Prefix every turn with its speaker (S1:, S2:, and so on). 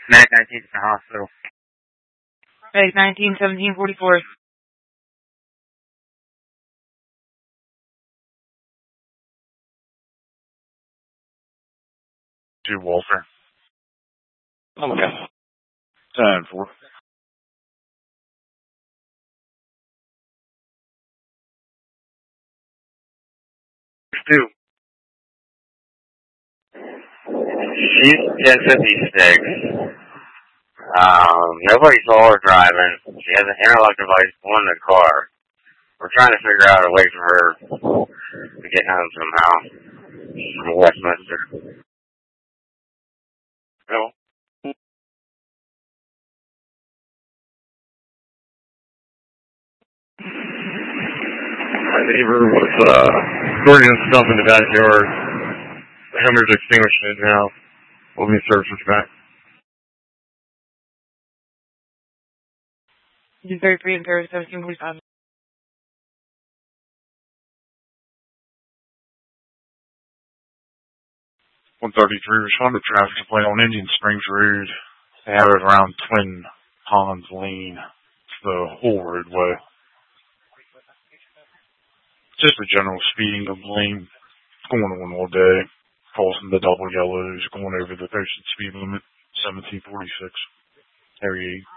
S1: Medic 19 to the hospital.
S2: Medic 19, 1744.
S3: To Walter.
S4: Oh my God.
S3: 10-4.
S1: Two. She's 1056. Nobody saw her driving. She has an interlock device on the car. We're trying to figure out a way for her to get home somehow from Westminster.
S3: Bill?
S4: My neighbor was burning stuff in the backyard. The Hummer's extinguishing it now. We'll be services back.
S2: He's very free in Paris, 1745.
S3: Respond to traffic complaint on Indian Springs Road. They have it around Twin Ponds Lane. It's the whole roadway. Just a general speeding complaint going on all day. Crossing the double yellows, going over the posted speed limit, 1746. Area 8.